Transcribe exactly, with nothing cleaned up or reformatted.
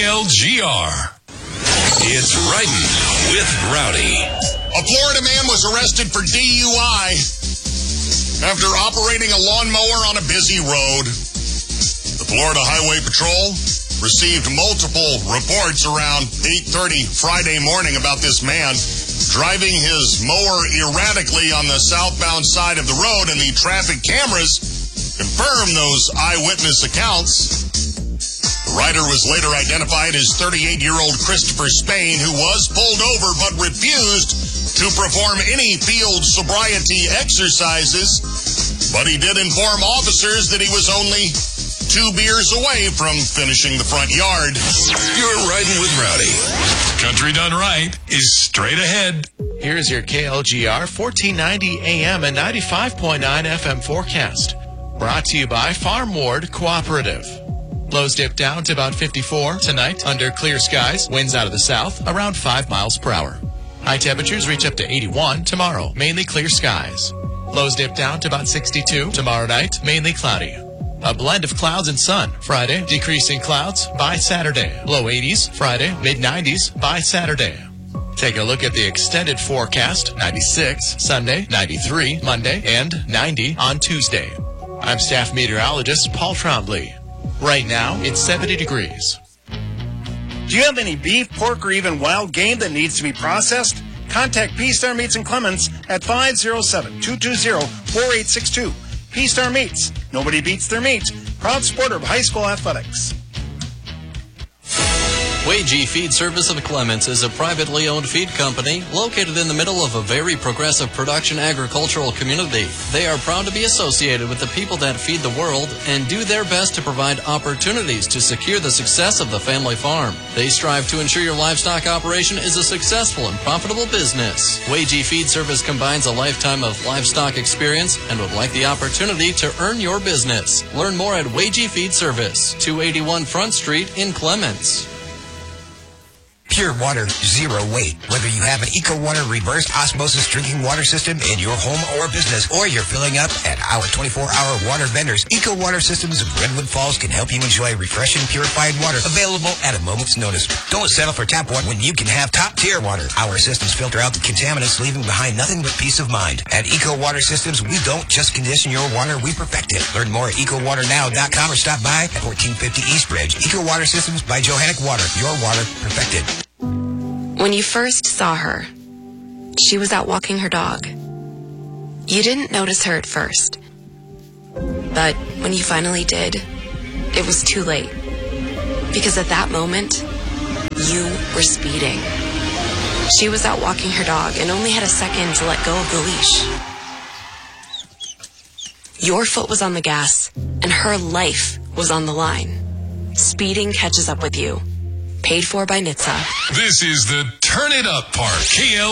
L G R. It's Riding with Rowdy. A Florida man was arrested for D U I after operating a lawnmower on a busy road. The Florida Highway Patrol received multiple reports around eight thirty Friday morning about this man driving his mower erratically on the southbound side of the road, and the traffic cameras confirmed those eyewitness accounts. The rider was later identified as thirty-eight-year-old Christopher Spain, who was pulled over but refused to perform any field sobriety exercises. But he did inform officers that he was only two beers away from finishing the front yard. You're Riding with Rowdy. Country done right is straight ahead. Here's your K L G R fourteen ninety A M and ninety-five point nine F M forecast. Brought to you by Farm Ward Cooperative. Lows dip down to about fifty-four tonight under clear skies. Winds out of the south around five miles per hour. High temperatures reach up to eighty-one tomorrow. Mainly clear skies. Lows dip down to about sixty-two tomorrow night. Mainly cloudy. A blend of clouds and sun. Friday, decreasing clouds by Saturday. Low eighties Friday, mid nineties by Saturday. Take a look at the extended forecast. ninety-six Sunday, ninety-three Monday, and ninety on Tuesday. I'm staff meteorologist Paul Trombley. Right now, it's seventy degrees. Do you have any beef, pork, or even wild game that needs to be processed? Contact P-Star Meats and Clements at five oh seven, two two zero, four eight six two. P-Star Meats. Nobody beats their meat. Proud supporter of high school athletics. Wagee Feed Service of Clements is a privately owned feed company located in the middle of a very progressive production agricultural community. They are proud to be associated with the people that feed the world and do their best to provide opportunities to secure the success of the family farm. They strive to ensure your livestock operation is a successful and profitable business. Wagee Feed Service combines a lifetime of livestock experience and would like the opportunity to earn your business. Learn more at Wagee Feed Service, two eighty-one Front Street in Clements. Pure water, zero weight. Whether you have an EcoWater reverse osmosis drinking water system in your home or business, or you're filling up at our twenty-four hour water vendors, EcoWater Systems of Redwood Falls can help you enjoy refreshing, purified water available at a moment's notice. Don't settle for tap water when you can have top-tier water. Our systems filter out the contaminants, leaving behind nothing but peace of mind. At EcoWater Systems, we don't just condition your water, we perfect it. Learn more at eco water now dot com or stop by at fourteen fifty East Bridge. EcoWater Systems by Johannic Water. Your water perfected. When you first saw her, she was out walking her dog. You didn't notice her at first. But when you finally did, it was too late. Because at that moment, you were speeding. She was out walking her dog and only had a second to let go of the leash. Your foot was on the gas, and her life was on the line. Speeding catches up with you. Paid for by N H T S A. This is the Turn It Up part. K L